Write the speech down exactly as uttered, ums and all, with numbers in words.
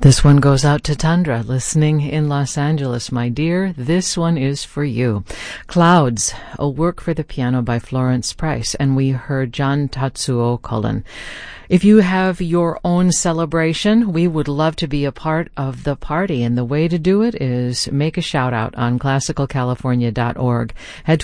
This one goes out to Tundra, listening in Los Angeles. My dear, this one is for you. Clouds, a work for the piano by Florence Price, and we heard John Tatsuo Cullen. If you have your own celebration, we would love to be a part of the party, and the way to do it is make a shout out on classical california dot org. Head